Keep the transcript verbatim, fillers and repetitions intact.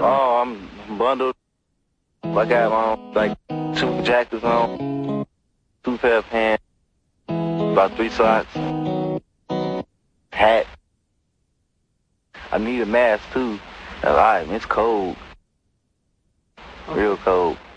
Oh, I'm bundled. I got on like two jackets on, two pair of pants, about three socks, hat. I need a mask too. Alright, it's cold. Real cold.